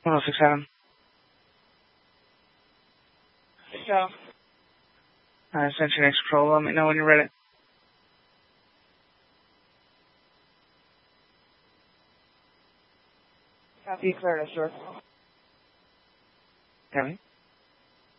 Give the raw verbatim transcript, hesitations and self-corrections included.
one oh six seven. Yeah. Uh, Century Next Patrol, let me know when you're ready. Copy, clear to short. Copy.